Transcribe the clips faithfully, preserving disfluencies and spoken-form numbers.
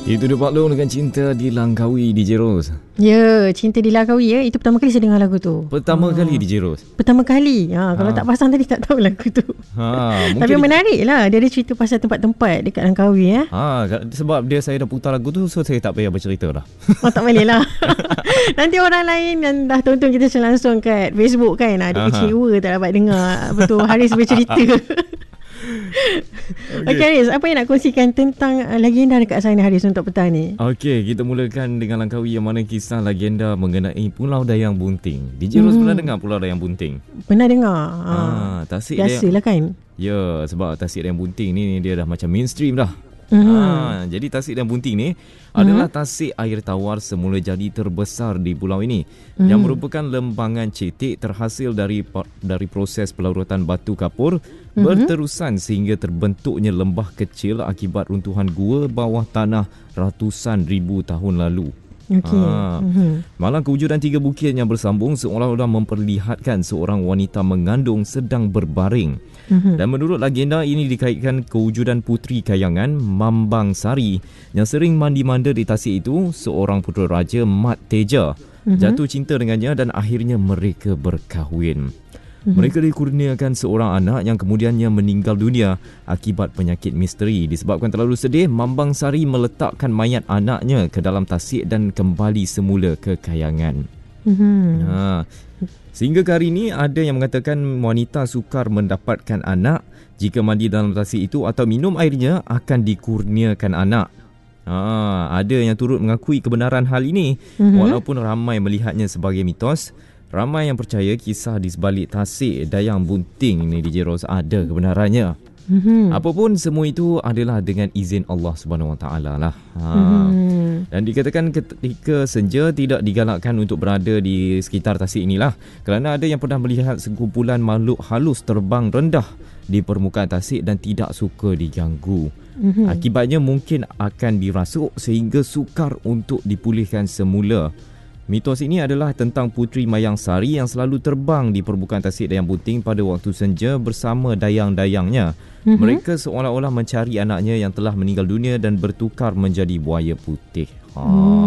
Itu dia Pak Long dengan Cinta Dilangkaui D J Ros. Ya, Cinta Dilangkaui ya. Itu pertama kali saya dengar lagu tu. Pertama ha. kali D J Ros. Pertama kali. Ha, kalau ha. tak pasang tadi tak tahu lagu tu. Ha, tapi menarik lah. Dia ada cerita pasal tempat-tempat dekat Langkawi ya. Ha, sebab dia saya dah putar lagu tu, so saya tak payah bercerita dah. Oh, tak boleh lah. Nanti orang lain yang dah tonton kita langsung kat Facebook kan, ada kecewa tak dapat dengar betul Haris bercerita. Okey okay, Haris, apa yang nak kongsikan tentang uh, legenda dekat sana Haris untuk petang ni? Okey, kita mulakan dengan Langkawi yang mana kisah legenda mengenai Pulau Dayang Bunting. D J Ros hmm. pernah dengar Pulau Dayang Bunting? Pernah dengar. Ha, tasik biasalah kan. Ya, sebab Tasik Dayang Bunting ni dia dah macam mainstream dah. Mm-hmm. Ha, jadi Tasik Dayang Bunting ni mm-hmm. adalah tasik air tawar semula jadi terbesar di pulau ini mm-hmm. yang merupakan lembangan cetek terhasil dari dari proses pelarutan batu kapur mm-hmm. berterusan sehingga terbentuknya lembah kecil akibat runtuhan gua bawah tanah ratusan ribu tahun lalu. Okay. Ha. Mm-hmm. Malah kewujudan tiga bukit yang bersambung seolah-olah memperlihatkan seorang wanita mengandung sedang berbaring. Mm-hmm. Dan menurut legenda ini dikaitkan kewujudan puteri kayangan Mambang Sari yang sering mandi-manda di tasik itu. Seorang putera raja Mat Teja mm-hmm. jatuh cinta dengannya dan akhirnya mereka berkahwin. Mm-hmm. Mereka dikurniakan seorang anak yang kemudiannya meninggal dunia akibat penyakit misteri. Disebabkan terlalu sedih, Mambang Sari meletakkan mayat anaknya ke dalam tasik dan kembali semula ke kayangan. Mm-hmm. Ha. Sehingga ke hari ini ada yang mengatakan wanita sukar mendapatkan anak jika mandi dalam tasik itu atau minum airnya akan dikurniakan anak. Ha. Ada yang turut mengakui kebenaran hal ini mm-hmm. walaupun ramai melihatnya sebagai mitos. Ramai yang percaya kisah di sebalik Tasik Dayang Bunting ni D J Ros ada kebenarannya. Mm-hmm. Apapun semua itu adalah dengan izin Allah Subhanahu Wa Taala lah. Ha. Mm-hmm. Dan dikatakan ketika senja tidak digalakkan untuk berada di sekitar tasik inilah kerana ada yang pernah melihat sekumpulan makhluk halus terbang rendah di permukaan tasik dan tidak suka diganggu. Mm-hmm. Akibatnya mungkin akan dirasuk sehingga sukar untuk dipulihkan semula. Mitos ini adalah tentang Puteri Mayang Sari yang selalu terbang di permukaan Tasik Dayang Bunting pada waktu senja bersama dayang-dayangnya. Mm-hmm. Mereka seolah-olah mencari anaknya yang telah meninggal dunia dan bertukar menjadi buaya putih. Ha.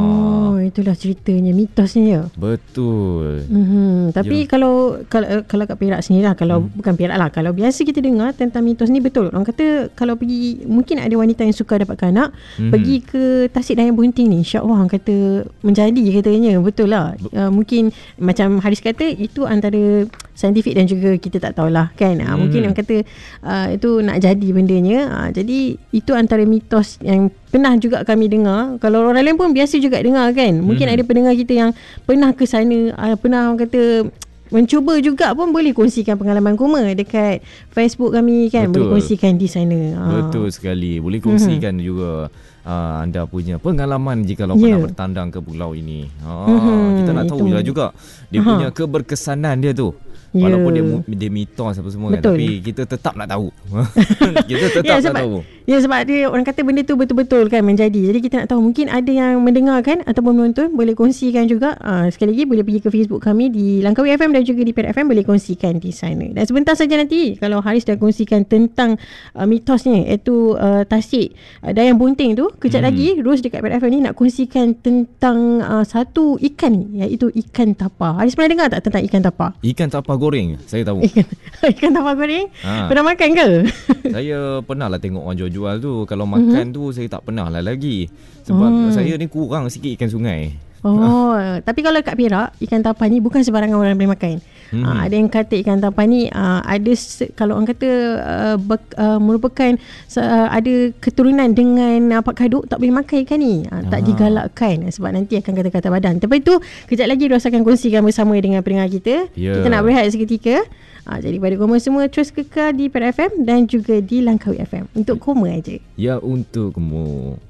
Oh, itulah ceritanya, mitosnya ya. Betul. Mm-hmm. Tapi ya. kalau kalau kalau kat Perak sini lah, kalau hmm. bukan Perak lah, kalau biasa kita dengar tentang mitos ni betul. Orang kata kalau pergi, mungkin ada wanita yang suka dapatkan anak, hmm. pergi ke Tasik Dayang Bunting ni, insya-Allah orang kata menjadi katanya. Betul lah. Uh, mungkin macam Haris kata itu antara saintifik dan juga kita tak tahulah kan. Hmm. Uh, mungkin orang kata uh, itu nak jadi bendanya. Uh, jadi itu antara mitos yang pernah juga kami dengar. Kalau orang lain pun biasa juga dengar kan. Mungkin hmm. ada pendengar kita yang pernah ke sana, uh, pernah orang kata mencuba juga pun boleh kongsikan pengalaman kuma dekat Facebook kami kan. Betul. Boleh kongsikan di sana. Betul sekali. Boleh kongsikan hmm. juga uh, anda punya pengalaman jika yeah. pernah bertandang ke pulau ini. Ha, hmm. Kita nak tahu lah juga dia Aha. punya keberkesanan dia tu. Walaupun yeah. dia, dia mitos apa semua kan, tapi kita tetap nak tahu. Kita tetap ya, nak sebab, tahu. Ya, sebab dia orang kata benda tu betul-betul kan menjadi. Jadi kita nak tahu, mungkin ada yang mendengarkan ataupun menonton, boleh kongsikan juga. Uh, sekali lagi boleh pergi ke Facebook kami di Langkawi F M dan juga di Perak F M, boleh kongsikan di sana. Dan sebentar saja nanti kalau Haris dah kongsikan tentang uh, mitosnya, iaitu uh, Tasik uh, Dayang Bunting tu, kejap hmm. lagi Ros dekat Perak F M ni nak kongsikan tentang uh, satu ikan ni, iaitu ikan tapa. Haris pernah dengar tak tentang ikan tapa? Ikan tapa goreng, saya tahu. Ikan, ikan tapa goreng? Ha. Pernah makan ke? Saya pernah lah tengok orang jual-jual tu. Kalau makan mm-hmm. tu saya tak pernah lah lagi. Sebab oh. saya ni kurang sikit ikan sungai. Oh, tapi kalau kat Perak, ikan tapa ni bukan sebarangan orang boleh makan. Hmm. Uh, ada yang kata ikan tapa ni uh, ada se- kalau orang kata uh, ber- uh, merupakan uh, ada keturunan dengan uh, Pak Kaduk, tak boleh makan ikan ni. Uh, tak digalakkan sebab nanti akan kata-kata badan. Tapi itu kejap lagi Ros akan kongsikan bersama dengan pendengar kita. Yeah. Kita nak berehat seketika. Uh, jadi pada koma semua terus kekal di Perak F M dan juga di Langkawi F M. Untuk koma aja. Ya, untuk koma.